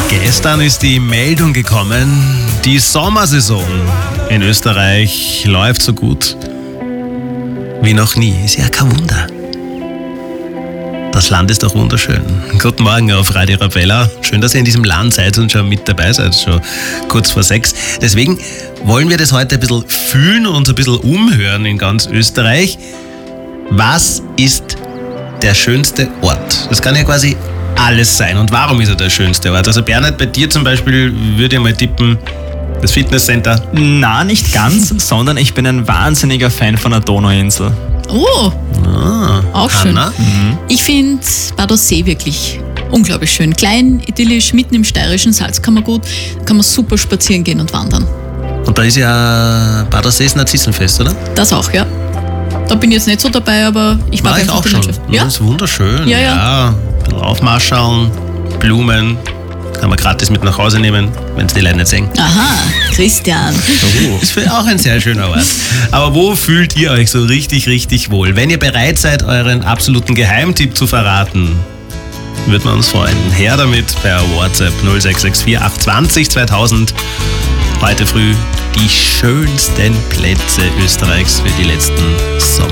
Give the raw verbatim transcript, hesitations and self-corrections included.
Gestern ist die Meldung gekommen, die Sommersaison in Österreich läuft so gut wie noch nie. Ist ja kein Wunder. Das Land ist doch wunderschön. Guten Morgen auf Radio Arabella. Schön, dass ihr in diesem Land seid und schon mit dabei seid, schon kurz vor sechs. Deswegen wollen wir das heute ein bisschen fühlen und ein bisschen umhören in ganz Österreich. Was ist der schönste Ort? Das kann ja quasi alles sein. Und warum ist er der schönste Ort? Also Bernhard, bei dir zum Beispiel würde ich mal tippen, das Fitnesscenter. Na, nicht ganz, sondern ich bin ein wahnsinniger Fan von der Donauinsel. Oh, Ah, auch schön. Hanna? Ich finde Bad Aussee wirklich unglaublich schön. Klein, idyllisch, mitten im steirischen Salzkammergut. Da kann man super spazieren gehen und wandern. Und da ist ja Bad Aussee ist Narzissenfest, oder? Das auch, ja. Da bin ich jetzt nicht so dabei, aber ich mag War ich einfach auch die schon. Landschaft. Ja, Ja? das ist wunderschön. Ja, ja. ja. Ein bisschen aufmarschaln, Blumen. Kann man gratis mit nach Hause nehmen, wenn es die Leute nicht sehen. Aha, Christian. Ist für auch ein sehr schöner Ort. Aber wo fühlt ihr euch so richtig, richtig wohl? Wenn ihr bereit seid, euren absoluten Geheimtipp zu verraten, würden wir uns freuen. Her damit per WhatsApp null sechs sechs vier acht zwanzig zweitausend. Heute früh die schönsten Plätze Österreichs für die letzten Sommer.